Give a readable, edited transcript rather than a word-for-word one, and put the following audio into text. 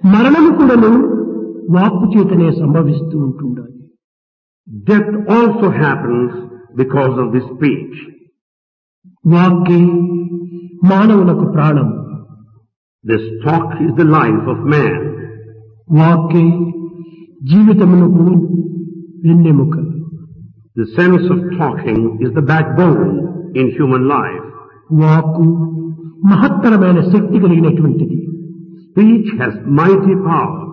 మరణము కూడాను వాక్కు చేతనే సంభవిస్తూ ఉంటుండాలి. Death also happens because of the speech. వాక్కే మానవులకు ప్రాణం. This talk is the life of man. వాక్కే జీవితమునకు వెన్నెముక. The sense of talking is the backbone in human life. వాక్కు మహత్తరమైన శక్తి కలిగినటువంటిది. Speech has mighty power.